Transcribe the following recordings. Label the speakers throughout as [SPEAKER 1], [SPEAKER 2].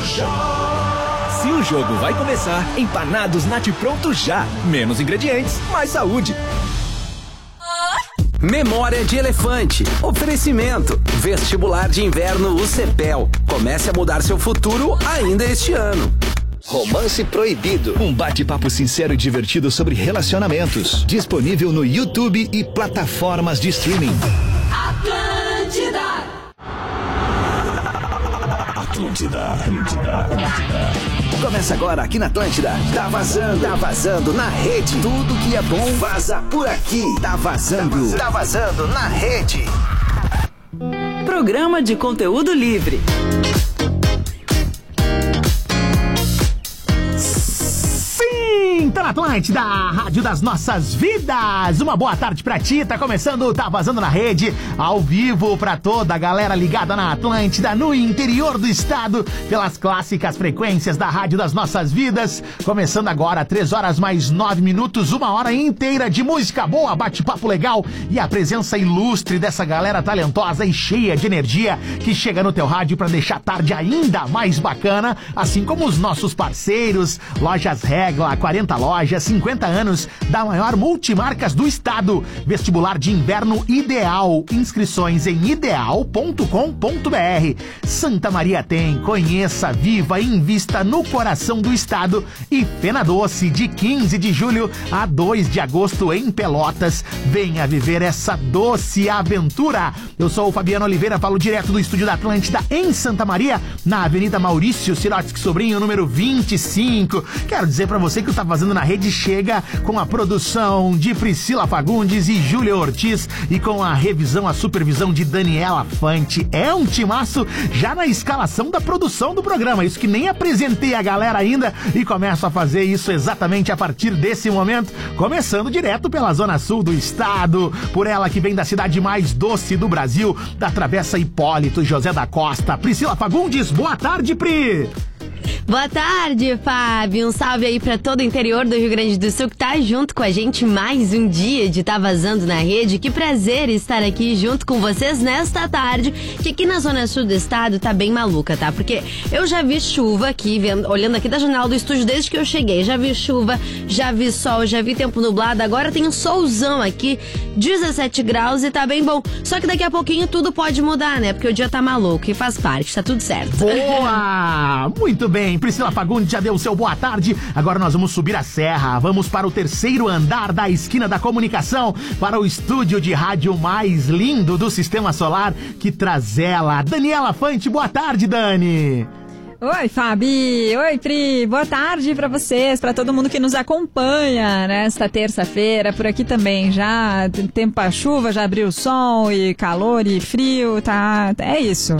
[SPEAKER 1] Se o jogo vai começar, empanados Nat Pronto já. Menos ingredientes, mais saúde.
[SPEAKER 2] Memória de Elefante. Oferecimento. Vestibular de Inverno UCPEL. Comece a mudar seu futuro ainda este ano.
[SPEAKER 3] Romance Proibido.
[SPEAKER 4] Um bate-papo sincero e divertido sobre relacionamentos. Disponível no YouTube e plataformas de streaming. Atlântida. Começa agora aqui na Atlântida. Tá vazando na rede. Tudo que é bom vaza por aqui. Tá vazando na rede.
[SPEAKER 5] Programa de conteúdo livre.
[SPEAKER 6] Tá na Atlântida, a rádio das nossas vidas. Uma boa tarde pra ti, tá começando, tá vazando na rede, ao vivo pra toda a galera ligada na Atlântida, no interior do estado, pelas clássicas frequências da rádio das nossas vidas. Começando agora, 3h mais 9, 1 hora inteira de música boa, bate-papo legal e a presença ilustre dessa galera talentosa e cheia de energia que chega no teu rádio pra deixar a tarde ainda mais bacana, assim como os nossos parceiros, Lojas Regla, 40 lojas, 50 anos da maior multimarcas do estado. Vestibular de Inverno Ideal. Inscrições em ideal.com.br. Santa Maria tem. Conheça, viva e invista no coração do estado. E Fena Doce, de 15 de julho a 2 de agosto em Pelotas. Venha viver essa doce aventura. Eu sou o Fabiano Oliveira, falo direto do estúdio da Atlântida em Santa Maria, na Avenida Maurício Sirotsky Sobrinho, número 25. Quero dizer pra você que o Tá Vazando na Rede chega com a produção de Priscila Fagundes e Júlia Ortiz e com a revisão, a supervisão de Daniela Fante. É um timaço já na escalação da produção do programa, isso que nem apresentei a galera ainda e começo a fazer isso exatamente a partir desse momento, começando direto pela zona sul do estado, por ela que vem da cidade mais doce do Brasil, da Travessa Hipólito José da Costa. Priscila Fagundes, boa tarde, Pri!
[SPEAKER 7] Boa tarde, Fábio. Um salve aí pra todo o interior do Rio Grande do Sul que tá junto com a gente mais um dia de Tá Vazando na Rede. Que prazer estar aqui junto com vocês nesta tarde, que aqui na zona sul do estado tá bem maluca, tá? Porque eu já vi chuva aqui, olhando aqui da janela do estúdio desde que eu cheguei. Já vi chuva, já vi sol, já vi tempo nublado. Agora tem um solzão aqui, 17 graus e tá bem bom. Só que daqui a pouquinho tudo pode mudar, né? Porque o dia tá maluco e faz parte, tá tudo certo.
[SPEAKER 6] Boa! Muito bem, Priscila Fagundes já deu o seu boa tarde. Agora nós vamos subir a serra. Vamos para o 3º andar da esquina da comunicação, para o estúdio de rádio mais lindo do Sistema Solar, que traz ela, Daniela Fante. Boa tarde, Dani.
[SPEAKER 8] Oi, Fabi. Oi, Pri. Boa tarde pra vocês, pra todo mundo que nos acompanha nesta terça-feira. Por aqui também já tempo a chuva, já abriu o sol e calor e frio, tá? É isso.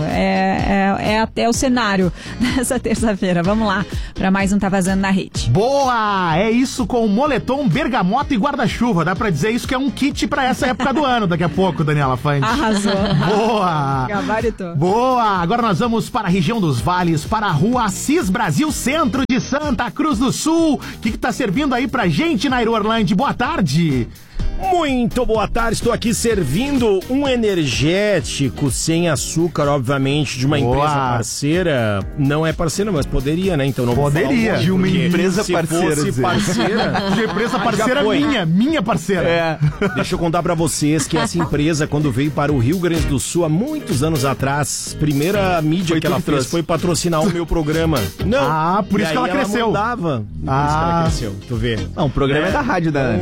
[SPEAKER 8] É até o cenário dessa terça-feira. Vamos lá pra mais um Tá Vazando na Rede.
[SPEAKER 6] Boa! É isso, com moletom, bergamota e guarda-chuva. Dá pra dizer isso que é um kit pra essa época do ano, daqui a pouco, Daniela Fante.
[SPEAKER 8] Arrasou.
[SPEAKER 6] Boa!
[SPEAKER 8] Gabaritou.
[SPEAKER 6] Boa! Agora nós vamos para a região dos vales, para a Rua Assis Brasil, centro de Santa Cruz do Sul. O que tá servindo aí pra gente, Nairo Orlandi? Boa tarde!
[SPEAKER 9] Muito boa tarde, estou aqui servindo um energético sem açúcar, obviamente, de uma empresa parceira. Não é parceira, mas poderia, né? Então não
[SPEAKER 6] poderia.
[SPEAKER 9] De uma empresa
[SPEAKER 6] parceira.
[SPEAKER 9] Se fosse parceira.
[SPEAKER 6] De empresa parceira minha parceira.
[SPEAKER 9] É. Deixa eu contar pra vocês que essa empresa, quando veio para o Rio Grande do Sul há muitos anos atrás, primeira mídia que ela fez foi patrocinar o meu programa. Não.
[SPEAKER 6] Ah, por isso que ela cresceu.
[SPEAKER 9] Mandava. Por isso que ela cresceu. Tu vê.
[SPEAKER 10] Não, o programa é da rádio da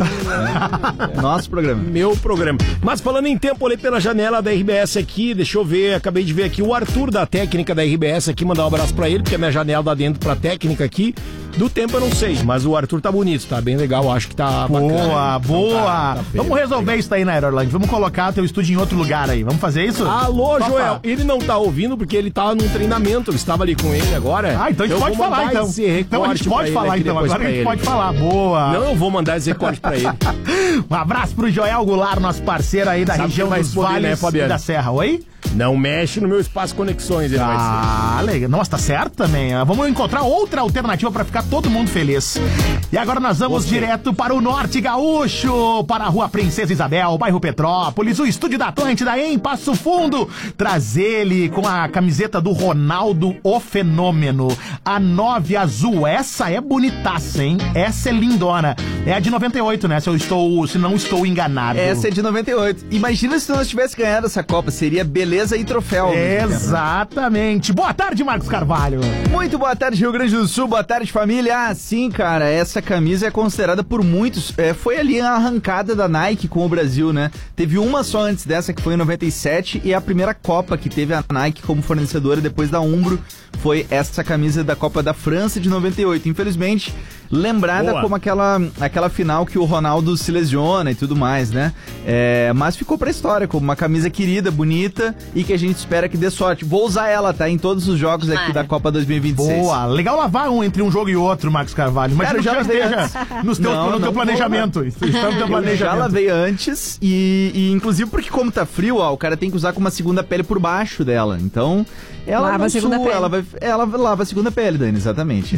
[SPEAKER 10] nosso programa.
[SPEAKER 9] Meu programa. Mas falando em tempo, olhei pela janela da RBS aqui, deixa eu ver, acabei de ver aqui o Arthur da técnica da RBS aqui, mandar um abraço pra ele, porque a minha janela dá dentro pra técnica aqui. Do tempo eu não sei, mas o Arthur tá bonito, tá bem legal, acho que tá bacana.
[SPEAKER 6] Boa! Tá Vamos resolver isso aí, né, Orlando? Vamos colocar teu estúdio em outro lugar aí, vamos fazer isso?
[SPEAKER 9] Alô, Joel, ele não tá ouvindo porque ele tá num treinamento, eu estava ali com ele agora.
[SPEAKER 6] Ah, então a gente pode falar, então. Então a gente pode falar, então, agora a gente pode falar, boa!
[SPEAKER 9] Não, eu vou mandar esse recorte pra ele.
[SPEAKER 6] Um abraço pro Joel Goulart, nosso parceiro aí da região dos vales e da serra. Oi?
[SPEAKER 9] Não mexe no meu espaço conexões, ele vai ser.
[SPEAKER 6] Ah, legal. Nossa, tá certo também. Vamos encontrar outra alternativa pra ficar todo mundo feliz. E agora nós vamos direto para o Norte Gaúcho, para a Rua Princesa Isabel, bairro Petrópolis, o estúdio da Atlântida em Passo Fundo. Traz ele com a camiseta do Ronaldo, o Fenômeno. A 9 azul, essa é bonitaça, hein? Essa é lindona. É a de 98, né? Se não estou enganado.
[SPEAKER 10] Essa é de 98. Imagina se nós tivesse ganhado essa Copa, seria beleza e troféu.
[SPEAKER 6] Exatamente. Boa tarde, Marcos Carvalho.
[SPEAKER 10] Muito boa tarde, Rio Grande do Sul. Boa tarde, família. Ah, sim, cara, essa camisa é considerada por muitos, foi ali a arrancada da Nike com o Brasil, né? Teve uma só antes dessa, que foi em 97, e a primeira Copa que teve a Nike como fornecedora depois da Umbro foi essa camisa da Copa da França de 98. Infelizmente, lembrada como aquela final que o Ronaldo se lesiona e tudo mais, né? Mas ficou pra história como uma camisa querida, bonita e que a gente espera que dê sorte. Vou usar ela, tá? Em todos os jogos aqui da Copa 2026.
[SPEAKER 6] Boa, legal lavar entre um jogo e outro, Marcos Carvalho. Mas cara, já esteja no teu planejamento.
[SPEAKER 10] Eu já lavei antes e inclusive porque como tá frio, o cara tem que usar com uma segunda pele por baixo dela. Então, ela lava a segunda pele. Ela lava a segunda pele, Dani, exatamente.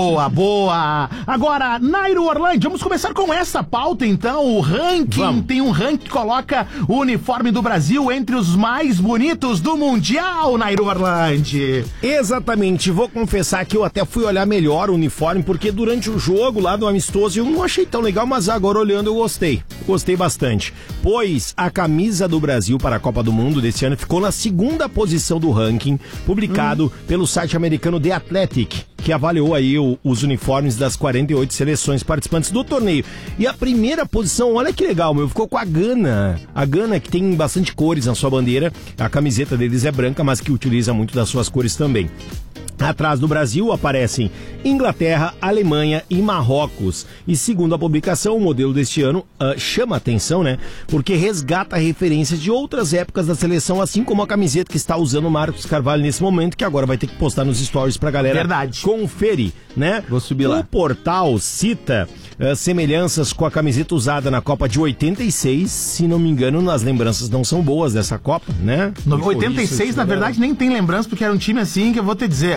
[SPEAKER 6] Boa. Agora, Nairo Orlandi, vamos começar com essa pauta, então. O ranking, tem um ranking que coloca o uniforme do Brasil entre os mais bonitos do Mundial, Nairo Orlandi.
[SPEAKER 9] Exatamente, vou confessar que eu até fui olhar melhor o uniforme, porque durante o jogo lá do amistoso eu não achei tão legal, mas agora olhando eu gostei bastante, pois a camisa do Brasil para a Copa do Mundo desse ano ficou na 2ª posição do ranking, publicado pelo site americano The Athletic, que avaliou aí os uniformes das 48 seleções participantes do torneio. E a primeira posição, olha que legal, ficou com a Gana. A Gana, que tem bastante cores na sua bandeira, a camiseta deles é branca, mas que utiliza muito das suas cores também. Atrás do Brasil aparecem Inglaterra, Alemanha e Marrocos. E segundo a publicação, o modelo deste ano chama atenção, né? Porque resgata referências de outras épocas da seleção, assim como a camiseta que está usando o Marcos Carvalho nesse momento, que agora vai ter que postar nos stories pra galera conferir, né?
[SPEAKER 10] Vou subir lá.
[SPEAKER 9] O portal cita semelhanças com a camiseta usada na Copa de 86, se não me engano, nas lembranças não são boas dessa Copa, né?
[SPEAKER 6] 86, na verdade, nem tem lembrança, porque era um time assim que eu vou te dizer,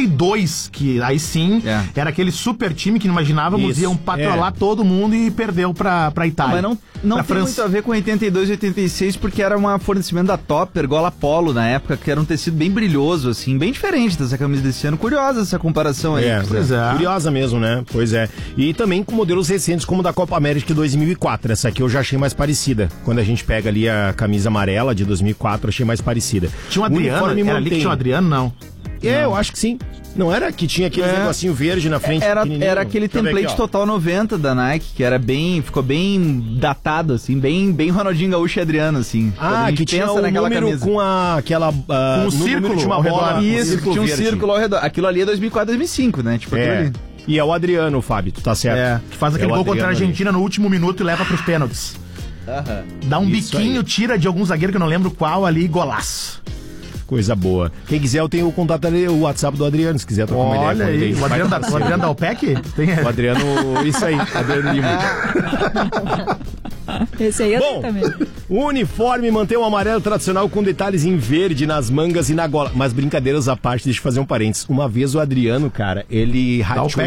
[SPEAKER 6] 82, que aí sim, era aquele super time que imaginávamos iam patrolar todo mundo e perdeu pra Itália.
[SPEAKER 10] Mas não tem muito a ver com 82 e 86, porque era um fornecimento da Topper, Gola Polo na época, que era um tecido bem brilhoso, assim, bem diferente dessa camisa desse ano. Curiosa essa comparação aí.
[SPEAKER 9] Curiosa mesmo, né? Pois é. E também com modelos recentes, como da Copa América de 2004. Essa aqui eu já achei mais parecida. Quando a gente pega ali a camisa amarela de 2004, achei mais parecida.
[SPEAKER 6] Tinha um Adriano? Era ali que tinha um Adriano? Não.
[SPEAKER 9] Eu acho que sim. Não era que tinha aquele negocinho verde na frente?
[SPEAKER 10] Era aquele template aqui, Total 90 da Nike, que era ficou bem datado, assim, bem Ronaldinho Gaúcho e Adriano, assim.
[SPEAKER 9] Que tinha o número camisa. Com
[SPEAKER 6] com um círculo
[SPEAKER 9] de uma bola.
[SPEAKER 10] Isso, tinha um círculo ao redor. Aquilo ali é 2004, 2005, né? Tipo aquilo ali.
[SPEAKER 9] E é o Adriano, Fábio, tu tá certo.
[SPEAKER 6] Que faz aquele gol contra a Argentina no último minuto e leva pros pênaltis. Dá um biquinho, tira de algum zagueiro que eu não lembro qual ali, golaço.
[SPEAKER 9] Coisa boa. Quem quiser, eu tenho o contato ali, o WhatsApp do Adriano, se quiser trocar uma ideia.
[SPEAKER 6] Olha aí, o Adriano da OPEC?
[SPEAKER 9] O Adriano, isso aí, Adriano Lima.
[SPEAKER 8] Esse aí eu também.
[SPEAKER 9] O uniforme mantém o amarelo tradicional com detalhes em verde nas mangas e na gola. Mas brincadeiras à parte, deixa eu fazer um parênteses. Uma vez o Adriano, cara, ele rateou